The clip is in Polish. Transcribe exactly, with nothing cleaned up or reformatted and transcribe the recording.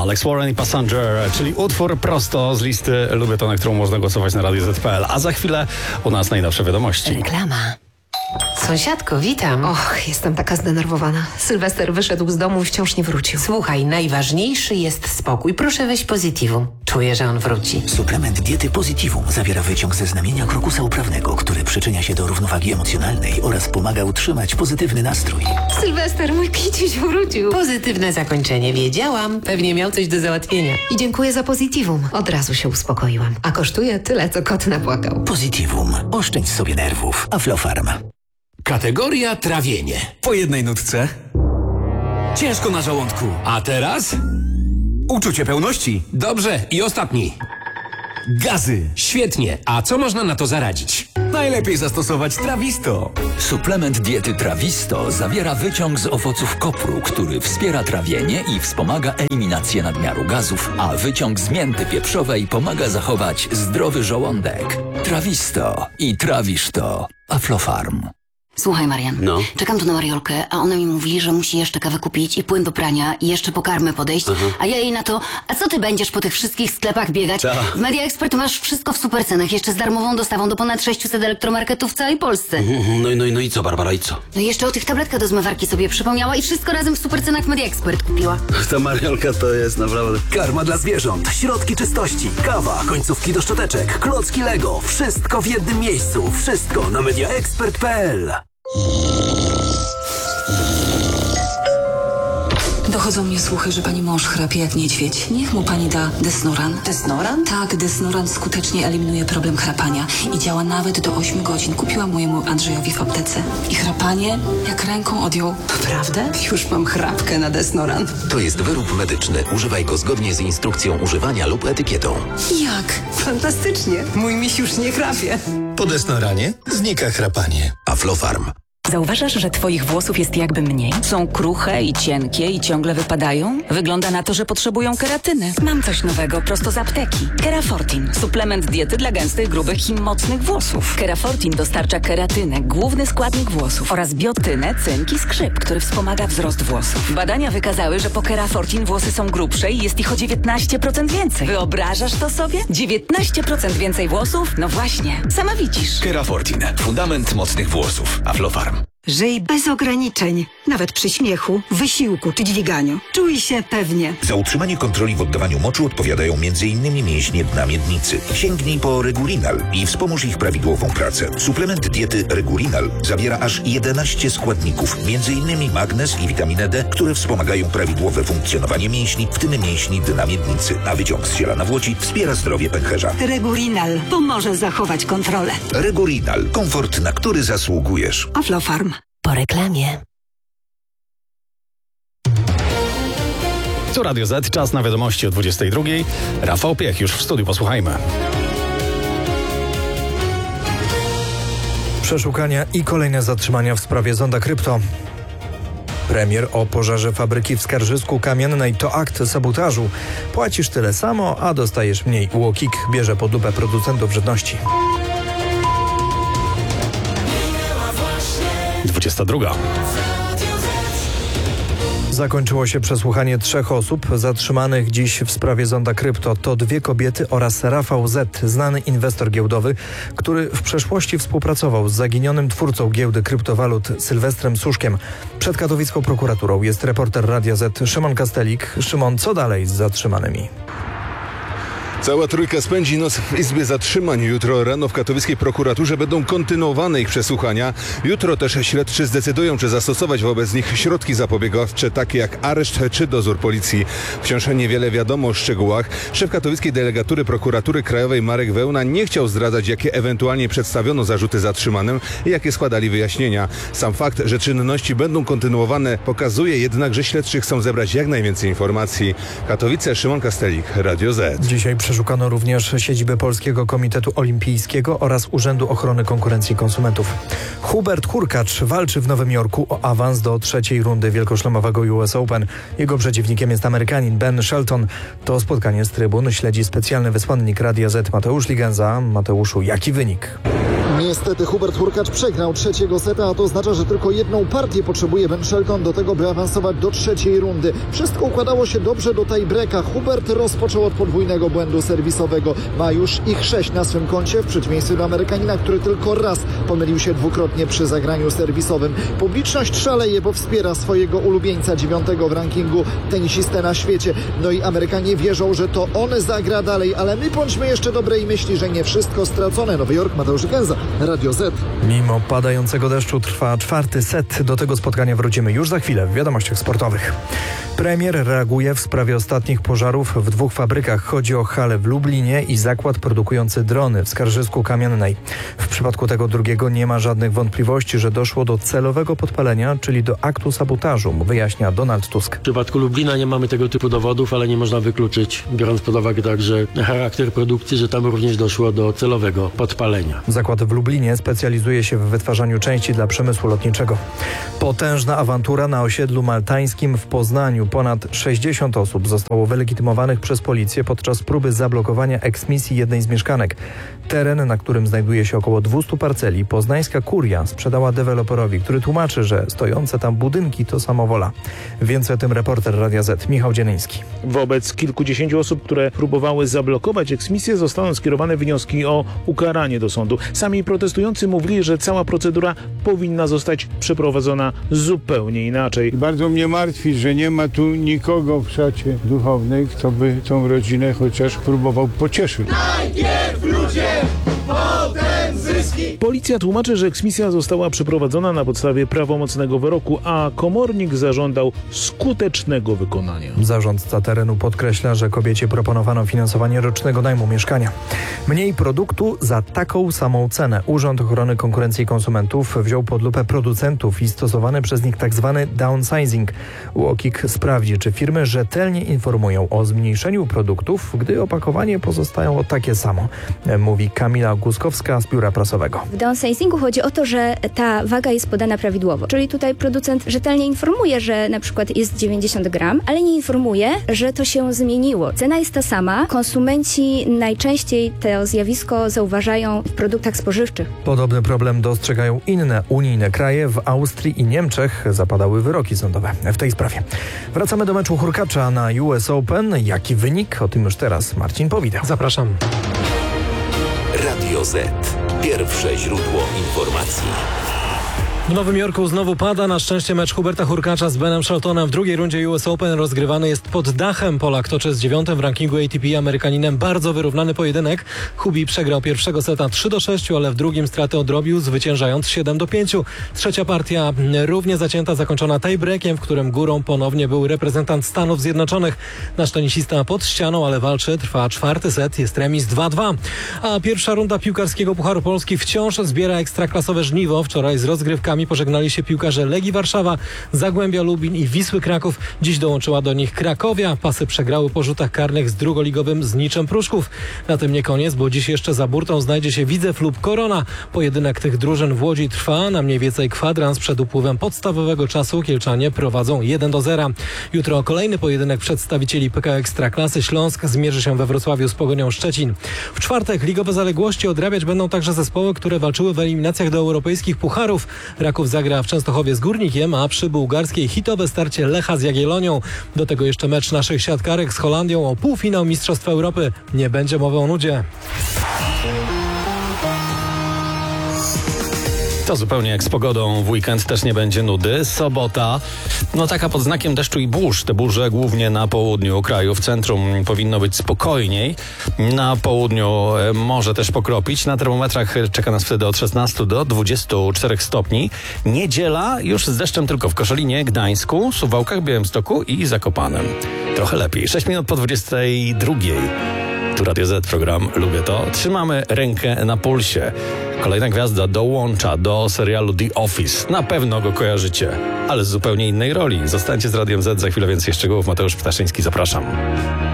Alex Warren i Passenger, czyli utwór prosto z listy Lubię to, na którą można głosować na radio zet pe el. A za chwilę u nas najnowsze wiadomości. Reklama. Sąsiadko, witam. Och, jestem taka zdenerwowana. Sylwester wyszedł z domu i wciąż nie wrócił. Słuchaj, najważniejszy jest spokój. Proszę weź Positivum. Czuję, że on wróci. Suplement diety Positivum zawiera wyciąg ze znamienia krokusa uprawnego, który przyczynia się do równowagi emocjonalnej oraz pomaga utrzymać pozytywny nastrój. Sylwester, mój kiciuś wrócił. Pozytywne zakończenie. Wiedziałam. Pewnie miał coś do załatwienia. I dziękuję za Positivum. Od razu się uspokoiłam. A kosztuje tyle, co kot napłakał. Positivum. Oszczędź sobie nerwów. Aflofarm. Kategoria trawienie. Po jednej nutce. Ciężko na żołądku. A teraz? Uczucie pełności. Dobrze, i ostatni. Gazy. Świetnie. A co można na to zaradzić? Najlepiej zastosować Trawisto. Suplement diety Trawisto zawiera wyciąg z owoców kopru, który wspiera trawienie i wspomaga eliminację nadmiaru gazów, a wyciąg z mięty pieprzowej pomaga zachować zdrowy żołądek. Trawisto i trawisz to. Aflofarm. Słuchaj, Marian, no. czekam tu na Mariolkę, a ona mi mówi, że musi jeszcze kawę kupić i płyn do prania i jeszcze po karmę podejść, Aha. a ja jej na to, a co ty będziesz po tych wszystkich sklepach biegać? Ta. W Media Expert masz wszystko w supercenach, jeszcze z darmową dostawą do ponad sześciuset elektromarketów w całej Polsce. No i, no i, no i co, Barbara, i co? No i jeszcze o tych tabletkach do zmywarki sobie przypomniała i wszystko razem w supercenach w Media Expert kupiła. Ta Mariolka to jest naprawdę... Karma dla zwierząt, środki czystości, kawa, końcówki do szczoteczek, klocki Lego, wszystko w jednym miejscu, wszystko na media expert kropka pe el. Dochodzą mnie słuchy, że pani mąż chrapie jak niedźwiedź. Niech mu pani da Desnoran. Desnoran? Tak, Desnoran skutecznie eliminuje problem chrapania i działa nawet do ośmiu godzin. Kupiłam mojemu Andrzejowi w aptece. I chrapanie jak ręką odjął. Naprawdę? Już mam chrapkę na Desnoran. To jest wyrób medyczny. Używaj go zgodnie z instrukcją używania lub etykietą. Jak? Fantastycznie. Mój miś już nie chrapie. Po Desnoranie znika chrapanie. Aflofarm. Zauważasz, że twoich włosów jest jakby mniej? Są kruche i cienkie i ciągle wypadają? Wygląda na to, że potrzebują keratyny. Mam coś nowego prosto z apteki. Kerafortin. Suplement diety dla gęstych, grubych i mocnych włosów. Kerafortin dostarcza keratynę, główny składnik włosów, oraz biotynę, cynk i skrzyp, który wspomaga wzrost włosów. Badania wykazały, że po Kerafortin włosy są grubsze i jest ich o dziewiętnaście procent więcej. Wyobrażasz to sobie? dziewiętnaście procent więcej włosów? No właśnie, sama widzisz. Kerafortin. Fundament mocnych włosów. Aflofarm. Żyj bez ograniczeń, nawet przy śmiechu, wysiłku czy dźwiganiu. Czuj się pewnie. Za utrzymanie kontroli w oddawaniu moczu odpowiadają między innymi mięśnie dna miednicy. Sięgnij po Regulinal i wspomóż ich prawidłową pracę. Suplement diety Regulinal zawiera aż jedenaście składników, między innymi magnez i witaminę D, które wspomagają prawidłowe funkcjonowanie mięśni, w tym mięśni dna miednicy. A wyciąg z ziela nawłoci wspiera zdrowie pęcherza. Regulinal pomoże zachować kontrolę. Regulinal. Komfort, na który zasługujesz. Aflofarm. Po reklamie. Tu Radio Z, czas na wiadomości o dwudziestej drugiej. Rafał Piech już w studiu, posłuchajmy. Przeszukania i kolejne zatrzymania w sprawie zonda krypto. Premier o pożarze fabryki w Skarżysku Kamiennej to akt sabotażu. Płacisz tyle samo, a dostajesz mniej. UOKiK bierze pod lupę producentów żywności. dwudziesta druga. Zakończyło się przesłuchanie trzech osób zatrzymanych dziś w sprawie zonda krypto. To dwie kobiety oraz Rafał Z., znany inwestor giełdowy, który w przeszłości współpracował z zaginionym twórcą giełdy kryptowalut Sylwestrem Suszkiem. Przed katowicką prokuraturą jest reporter Radia Z Szymon Kastelik. Szymon, co dalej z zatrzymanymi? Cała trójka spędzi noc w Izbie Zatrzymań. Jutro rano w katowickiej prokuraturze będą kontynuowane ich przesłuchania. Jutro też śledczy zdecydują, czy zastosować wobec nich środki zapobiegawcze, takie jak areszt czy dozór policji. Wciąż niewiele wiadomo o szczegółach. Szef katowickiej delegatury prokuratury krajowej Marek Wełna nie chciał zdradzać, jakie ewentualnie przedstawiono zarzuty zatrzymanym i jakie składali wyjaśnienia. Sam fakt, że czynności będą kontynuowane, pokazuje jednak, że śledczy chcą zebrać jak najwięcej informacji. Katowice, Szymon Kastelik, Radio Z. Dzisiaj przeszukano również siedzibę Polskiego Komitetu Olimpijskiego oraz Urzędu Ochrony Konkurencji i Konsumentów. Hubert Hurkacz walczy w Nowym Jorku o awans do trzeciej rundy wielkoszlemowego U S Open. Jego przeciwnikiem jest Amerykanin Ben Shelton. To spotkanie z trybun śledzi specjalny wysłannik Radia Z Mateusz Ligenza. Mateuszu, jaki wynik? Niestety Hubert Hurkacz przegrał trzeciego seta, a to oznacza, że tylko jedną partię potrzebuje Ben Shelton do tego, by awansować do trzeciej rundy. Wszystko układało się dobrze do tiebreaka. Hubert rozpoczął od podwójnego błędu serwisowego. Ma już ich sześć na swym koncie, w przeciwieństwie do Amerykanina, który tylko raz pomylił się dwukrotnie przy zagraniu serwisowym. Publiczność szaleje, bo wspiera swojego ulubieńca, dziewiątego w rankingu tenisistę na świecie. No i Amerykanie wierzą, że to on zagra dalej, ale my bądźmy jeszcze dobrej myśli, że nie wszystko stracone. Nowy Jork, Mateusz Gęza, Radio Z. Mimo padającego deszczu trwa czwarty set. Do tego spotkania wrócimy już za chwilę w wiadomościach sportowych. Premier reaguje w sprawie ostatnich pożarów w dwóch fabrykach. Chodzi o halę w Lublinie i zakład produkujący drony w Skarżysku Kamiennej. W przypadku tego drugiego nie ma żadnych wątpliwości, że doszło do celowego podpalenia, czyli do aktu sabotażu, wyjaśnia Donald Tusk. W przypadku Lublina nie mamy tego typu dowodów, ale nie można wykluczyć, biorąc pod uwagę także charakter produkcji, że tam również doszło do celowego podpalenia. Zakład w Lublinie specjalizuje się w wytwarzaniu części dla przemysłu lotniczego. Potężna awantura na osiedlu maltańskim w Poznaniu. Ponad sześćdziesiąt osób zostało wylegitymowanych przez policję podczas próby zablokowania eksmisji jednej z mieszkanek. Teren, na którym znajduje się około dwieście parceli, poznańska kuria sprzedała deweloperowi, który tłumaczy, że stojące tam budynki to samowola. Więcej o tym reporter Radia Z, Michał Dzieliński. Wobec kilkudziesięciu osób, które próbowały zablokować eksmisję, zostaną skierowane wnioski o ukaranie do sądu. Sami protestujący mówili, że cała procedura powinna zostać przeprowadzona zupełnie inaczej. Bardzo mnie martwi, że nie ma tu nikogo w szacie duchownej, kto by tą rodzinę chociaż próbował pocieszyć. Najpierw ludzie, potem zyski. Policja tłumaczy, że eksmisja została przeprowadzona na podstawie prawomocnego wyroku, a komornik zażądał skutecznego wykonania. Zarządca terenu podkreśla, że kobiecie proponowano finansowanie rocznego najmu mieszkania. Mniej produktu za taką samą cenę. Urząd Ochrony Konkurencji i Konsumentów wziął pod lupę producentów i stosowany przez nich tzw. downsizing. U O K I K sprawdzi, czy firmy rzetelnie informują o zmniejszeniu produktów, gdy opakowanie pozostają takie samo, mówi Kamila Guskowska z Biura Prasowego. W downsizingu chodzi o to, że ta waga jest podana prawidłowo. Czyli tutaj producent rzetelnie informuje, że na przykład jest dziewięćdziesiąt gram, ale nie informuje, że to się zmieniło. Cena jest ta sama. Konsumenci najczęściej to zjawisko zauważają w produktach spożywczych. Podobny problem dostrzegają inne unijne kraje. W Austrii i Niemczech zapadały wyroki sądowe w tej sprawie. Wracamy do meczu Hurkacza na U S Open. Jaki wynik? O tym już teraz Marcin Powidał. Zapraszam. Radio Z. Pierwsze źródło informacji. W Nowym Jorku znowu pada. Na szczęście mecz Huberta Hurkacza z Benem Sheltonem w drugiej rundzie U S Open rozgrywany jest pod dachem. Polak toczy z dziewiątym w rankingu A T P Amerykaninem. Bardzo wyrównany pojedynek. Hubi przegrał pierwszego seta trzy do sześciu, ale w drugim straty odrobił, zwyciężając siedem do pięciu. Trzecia partia równie zacięta, zakończona tiebreakiem, w którym górą ponownie był reprezentant Stanów Zjednoczonych. Nasz tenisista pod ścianą, ale walczy. Trwa czwarty set, jest remis dwa dwa. A pierwsza runda piłkarskiego Pucharu Polski wciąż zbiera ekstraklasowe żniwo. Wczoraj z rozgrywkami pożegnali się piłkarze Legii Warszawa, Zagłębia Lubin i Wisły Kraków. Dziś dołączyła do nich Krakowia. Pasy przegrały po rzutach karnych z drugoligowym Zniczem Pruszków. Na tym nie koniec, bo dziś jeszcze za burtą znajdzie się Widzew lub Korona. Pojedynek tych drużyn w Łodzi trwa na mniej więcej kwadrans przed upływem podstawowego czasu. Kielczanie prowadzą jeden do zera. Jutro kolejny pojedynek przedstawicieli P K Ekstraklasy. Śląsk zmierzy się we Wrocławiu z Pogonią Szczecin. W czwartek ligowe zaległości odrabiać będą także zespoły, które walczyły w eliminacjach do europejskich pucharów. Raków zagra w Częstochowie z Górnikiem, a przy bułgarskiej hitowe starcie Lecha z Jagiellonią. Do tego jeszcze mecz naszych siatkarek z Holandią o półfinał Mistrzostw Europy. Nie będzie mowy o nudzie. To zupełnie jak z pogodą. W weekend też nie będzie nudy. Sobota, no taka pod znakiem deszczu i burz. Te burze głównie na południu kraju. W centrum powinno być spokojniej. Na południu może też pokropić. Na termometrach czeka nas wtedy od szesnastu do dwudziestu czterech stopni. Niedziela już z deszczem tylko w Koszalinie, Gdańsku, Suwałkach, Białymstoku i Zakopanem. Trochę lepiej. sześć minut po dwudziestej drugiej. Tu Radio Z, program Lubię to. Trzymamy rękę na pulsie. Kolejna gwiazda dołącza do serialu The Office. Na pewno go kojarzycie, ale z zupełnie innej roli. Zostańcie z Radiem Z, za chwilę więcej szczegółów. Mateusz Ptaszyński, zapraszam.